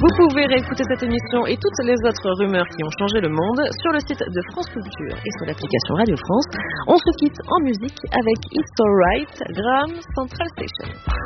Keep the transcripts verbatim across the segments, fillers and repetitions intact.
Vous pouvez réécouter cette émission et toutes les autres rumeurs qui ont changé le monde sur le site de France Culture et sur l'application Radio France. On se quitte en musique avec It's Alright, Graham Central Station.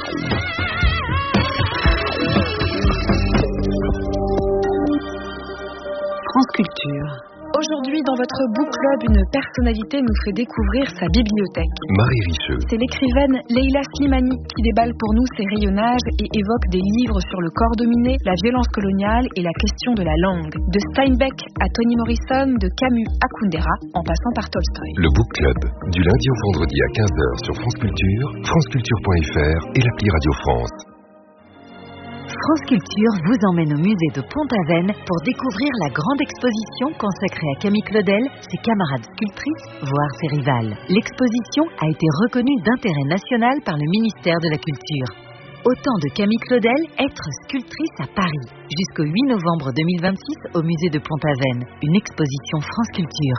France Culture. Aujourd'hui, dans votre book club, une personnalité nous fait découvrir sa bibliothèque. Marie Richeux. C'est l'écrivaine Leila Slimani qui déballe pour nous ses rayonnages et évoque des livres sur le corps dominé, la violence coloniale et la question de la langue. De Steinbeck à Toni Morrison, de Camus à Kundera, en passant par Tolstoï. Le book club, du lundi au vendredi à quinze heures sur France Culture, franceculture point f r et l'appli Radio France. France Culture vous emmène au musée de Pont-Aven pour découvrir la grande exposition consacrée à Camille Claudel, ses camarades sculptrices, voire ses rivales. L'exposition a été reconnue d'intérêt national par le ministère de la Culture. Autant de Camille Claudel, être sculptrice à Paris. Jusqu'au huit novembre deux mille vingt-six au musée de Pont-Aven. Une exposition France Culture.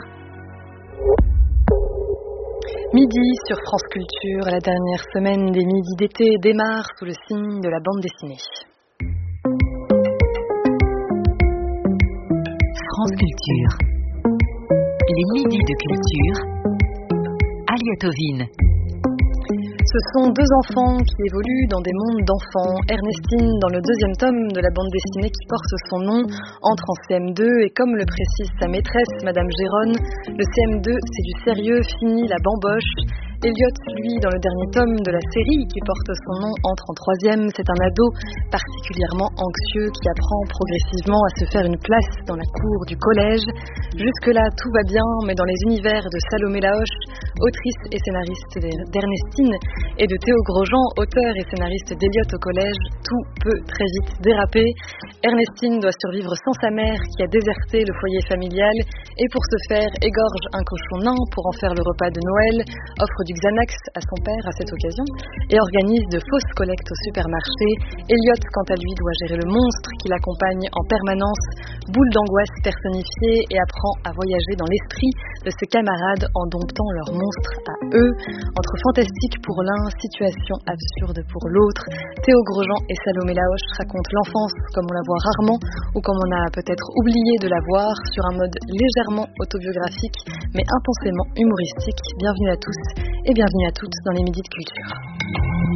Midi sur France Culture, la dernière semaine des midis d'été démarre sous le signe de la bande dessinée. France Culture. Les midis de culture. Aliatovine. Ce sont deux enfants qui évoluent dans des mondes d'enfants. Ernestine, dans le deuxième tome de la bande dessinée qui porte son nom, entre en C M deux et comme le précise sa maîtresse, Madame Géronne, le C M deux c'est du sérieux, fini la bamboche. Elliot, lui, dans le dernier tome de la série qui porte son nom, entre en troisième. C'est un ado particulièrement anxieux qui apprend progressivement à se faire une place dans la cour du collège. Jusque-là, tout va bien, mais dans les univers de Salomé Laoche, autrice et scénariste d'Ernestine, et de Théo Grosjean, auteur et scénariste d'Elliot au collège, tout peut très vite déraper. Ernestine doit survivre sans sa mère qui a déserté le foyer familial et pour ce faire égorge un cochon nain pour en faire le repas de Noël, offre du Xanax à son père à cette occasion et organise de fausses collectes au supermarché. Elliot, quant à lui, doit gérer le monstre qui l'accompagne en permanence, boule d'angoisse personnifiée, et apprend à voyager dans l'esprit de ses camarades en domptant leurs monstres à eux. Entre fantastique pour l'un, situation absurde pour l'autre, Théo Grosjean et Salomé Laoche racontent l'enfance comme on la voit rarement ou comme on a peut-être oublié de la voir, sur un mode légèrement autobiographique mais intensément humoristique. Bienvenue à tous et bienvenue à toutes dans les midis de culture.